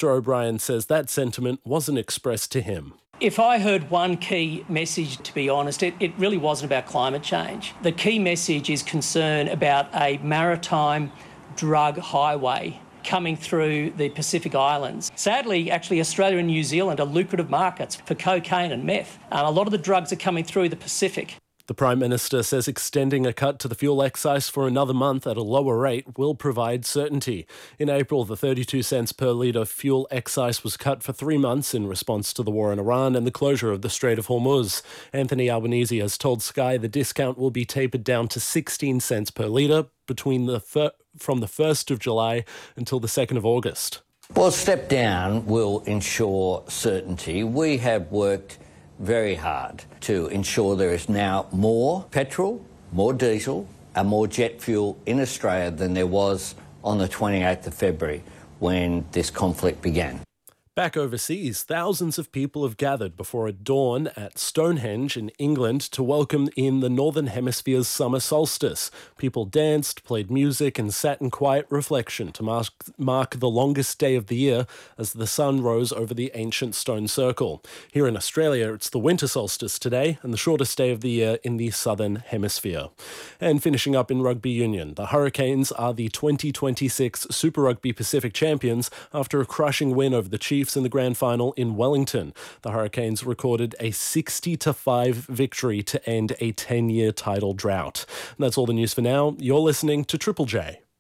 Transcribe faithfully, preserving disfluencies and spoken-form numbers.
Minister O'Brien says that sentiment wasn't expressed to him. If I heard one key message, to be honest, it, it really wasn't about climate change. The key message is concern about a maritime drug highway coming through the Pacific Islands. Sadly, actually, Australia and New Zealand are lucrative markets for cocaine and meth. Um, a lot of the drugs are coming through the Pacific. The Prime Minister says extending a cut to the fuel excise for another month at a lower rate will provide certainty. In April, the thirty-two cents per litre fuel excise was cut for three months in response to the war in Iran and the closure of the Strait of Hormuz. Anthony Albanese has told Sky the discount will be tapered down to sixteen cents per litre between the fir- from the first of July until the second of August. Well, a step down will ensure certainty. We have worked very hard to ensure there is now more petrol, more diesel and more jet fuel in Australia than there was on the twenty-eighth of February when this conflict began. Back overseas, thousands of people have gathered before a dawn at Stonehenge in England to welcome in the Northern Hemisphere's summer solstice. People danced, played music and sat in quiet reflection to mark, mark the longest day of the year as the sun rose over the ancient stone circle. Here in Australia, it's the winter solstice today and the shortest day of the year in the Southern Hemisphere. And finishing up in rugby union, the Hurricanes are the twenty twenty-six Super Rugby Pacific champions after a crushing win over the Chiefs in the grand final in Wellington. The Hurricanes recorded a sixty to five victory to end a ten-year title drought. And that's all the news for now. You're listening to Triple J.